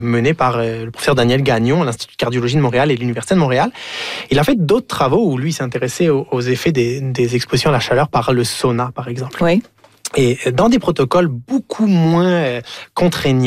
menée par le professeur Daniel Gagnon à l'Institut de cardiologie de Montréal et l'Université de Montréal. Il a fait d'autres travaux où lui s'est intéressé aux effets des expositions à la chaleur par le sauna, par exemple. Oui. Et dans des protocoles beaucoup moins contraignants,